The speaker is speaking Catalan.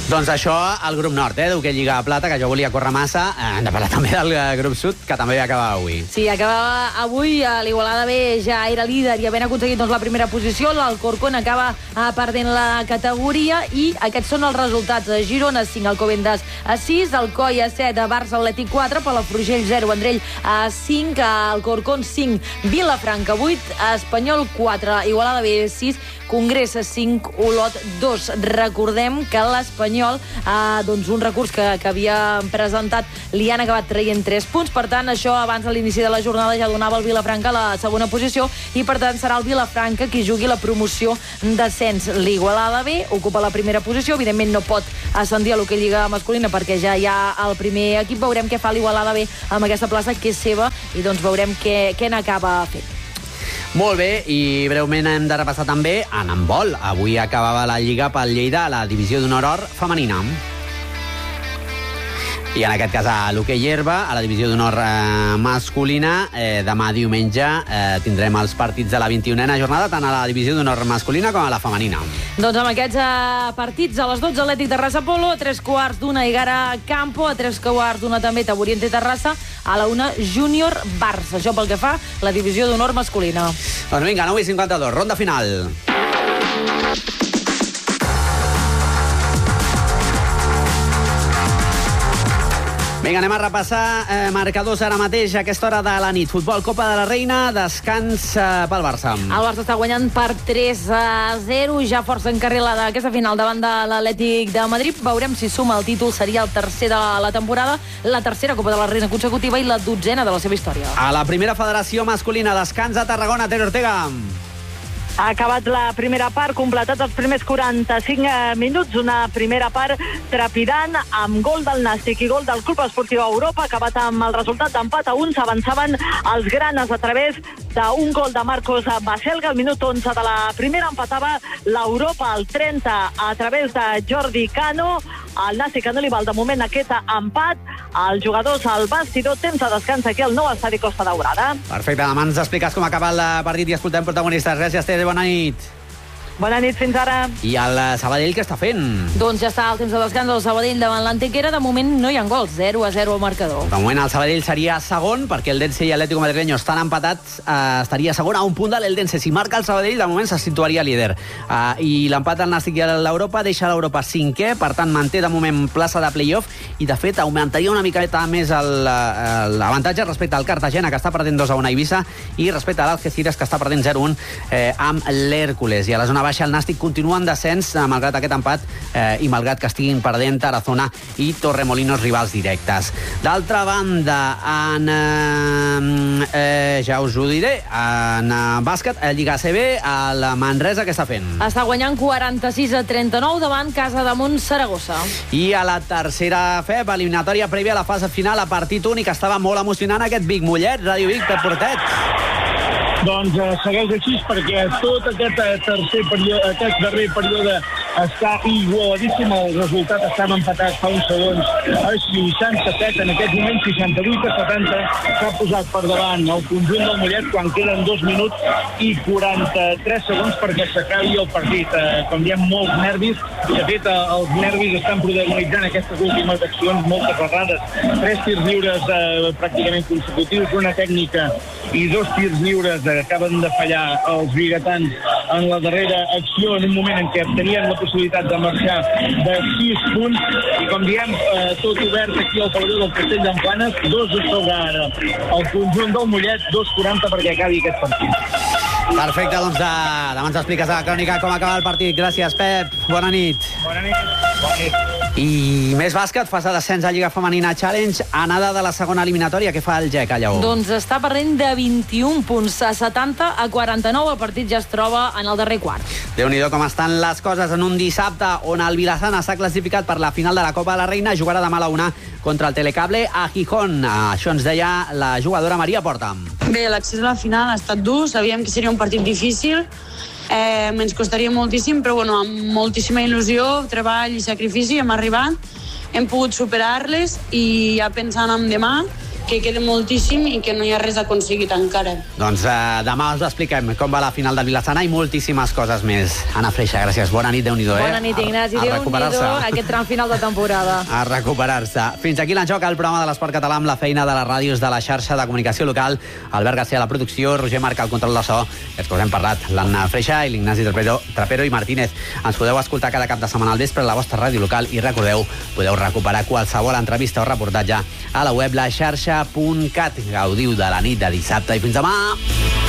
Doncs això al grup nord, d'Hoquei Lliga Plata, que jo volia córrer massa. Hem de parlar també del grup sud, que també va acabar avui. Sí, acabava avui. L'Igualada B ja era líder i havent aconseguit la primera posició. L'Alcorcón acaba perdent la categoria i aquests són els resultats. Girona 5, Alcobendas 6, Alcoi 7, Barça Atlètic 4, Palafrugell 0, Vendrell 5, Alcorcón 5, Vilafranca 8, Espanyol 4, Igualada B 6, Congrés 5, Olot 2. Recordem que l'Espanyol, doncs un recurs que havia presentat, li han acabat traient 3 punts. Per tant, això abans de l'inici de la jornada ja donava el Vilafranca a la segona posició i per tant serà el Vilafranca qui jugui la promoció d'ascens. L'Igualada B ocupa la primera posició, evidentment no pot ascendir a l'Hoquei Lliga masculina perquè ja hi ha el primer equip. Veurem què fa l'Igualada B amb aquesta plaça que és seva i doncs veurem què n'acaba fent. Molt bé, i breument hem de repassar també en handbol. Avui acabava la Lliga pel Lleida a la divisió d'honor or femenina. I en aquest cas a l'hoquei herba, a la divisió d'honor masculina, demà diumenge tindrem els partits de la 21a jornada, tant a la divisió d'honor masculina com a la femenina. Doncs amb aquests partits, a les 12 Atlètic Terrassa Polo, a 3:15 Egara Campo, a 3:15 també Taburiente Terrassa, a la 1 Júnior Barça. Això pel que fa la divisió d'honor masculina. Doncs vinga, 9:52, ronda final. Vinga, anem a repassar marcadors ara mateix a aquesta hora de la nit. Futbol, Copa de la Reina, descans pel Barça. El Barça està guanyant per 3-0, ja força encarrilada aquesta final davant de l'Atlètic de Madrid. Veurem si suma el títol, seria el tercer de la temporada, la tercera Copa de la Reina consecutiva i la 12a de la seva història. A la primera federació masculina, descans a Tarragona, Tere Ortega. Ha acabat la primera part, completats els primers 45 minuts, una primera part trepidant amb gol del Nàstic i gol del Club Esportiu Europa, acabat amb el resultat d'empat a 1. S'avançaven els granes a través d'un gol de Marcos Baselga al minut 11 de la primera. Empatava l'Europa al 30 a través de Jordi Cano. El Nàstic que no li val de moment aquest empat. Els jugadors al vestidor, temps de descans aquí al nou estadi Costa Daurada. Perfecte, demà ens expliques com ha acabat el partit i escoltem protagonistes. Gràcies, Tere, bona nit. Bona nit, fins ara. I el Sabadell què està fent? Doncs ja està el temps de descans del Sabadell davant l'Antequera. De moment no hi ha gols, 0-0 al marcador. De moment el Sabadell seria segon, perquè el Dense i l'Atlético Madrileño estan empatats. Estaria segon a un punt de l'Eldense. Si marca el Sabadell, de moment se situaria líder. I l'empat al Nàstic i a l'Europa deixa l'Europa cinquè, per tant manté de moment plaça de play-off i de fet augmentaria una miqueta més l'avantatge respecte al Cartagena, que està perdent 2-1 a Eivissa, i respecte a l'Algeciras, que està perdent 0-1 amb l'Hèrcules. I a la zona baixa el Nàstic continua en descens, malgrat aquest empat i malgrat que estiguin perdent Tarazona i Torremolinos, rivals directes. D'altra banda, ja us ho diré, en bàsquet, a Lliga ACB, el Manresa, què està fent? Està guanyant 46-39 davant Casademont Saragossa. I a la tercera FEP, eliminatòria prèvia a la fase final, a partit únic, estava molt emocionant aquest Vic Mollet. Ràdio Vic, Pep Portet. Doncs segueix així perquè tot aquest darrer període està igualadíssim. El resultat estava empatat fa uns segons a 67, en aquest moment 68-70 s'ha posat per davant el conjunt del Mollet quan queden 2 minuts i 43 segons perquè s'acabi el partit. Com diem, molts nervis. De fet, els nervis estan protagonitzant aquestes últimes accions moltes vegades. 3 tirs lliures pràcticament consecutius, una tècnica i 2 tirs lliures que acaben de fallar els biguetans en la darrera acció, en un moment en què tenien la possibilitat de marxar de 6 punts, i com diem, tot obert aquí al pavelló del Castell d'Emplanes, 2 a sobre ara. El conjunt del Mollet, 2:40 perquè acabi aquest partit. Perfecte, doncs demà ens expliques a la crònica com acaba el partit. Gràcies, Pep. Bona nit. Bona nit. Bona nit. I més bàsquet, fase d'ascens a Lliga Femenina Challenge, anada de la segona eliminatòria. Què fa el GEC a Lleó? Doncs està perdent de 21 punts, a 70-49. El partit ja es troba en el darrer quart. Déu-n'hi-do com estan les coses en un dissabte on el Vilassana s'ha classificat per la final de la Copa de la Reina. Jugarà demà a la 1 contra el Telecable a Gijón. Això ens deia la jugadora Maria Porta. Bé, l'accés a la final ha estat dur, sabíem que seria un partit difícil, ens costaria moltíssim, però bueno, amb moltíssima il·lusió, treball i sacrifici hem arribat, hem pogut superar-les i ja pensant en demà que queda moltíssim i que no hi ha res aconseguit encara. Doncs demà us expliquem com va la final del Vilassana i moltíssimes coses més. Anna Freixa, gràcies. Bona nit, Déu-n'hi-do. Bona nit, Ignasi. Déu-n'hi-do aquest tram final de temporada. A recuperar-se. Fins aquí l'Enjoc, el programa de l'esport català amb la feina de les ràdios de la xarxa de comunicació local. Albert García a la producció, Roger Marc al control de so. Els que us hem parlat, l'Anna Freixa i l'Ignasi Trapero i Martínez. Ens podeu escoltar cada cap de setmana al vespre a la vostra ràdio local i recordeu, podeu recuperar qualsevol entrevista o reportatge a la web laxarxa.cat. Gaudiu de la nit de dissabte i fins demà!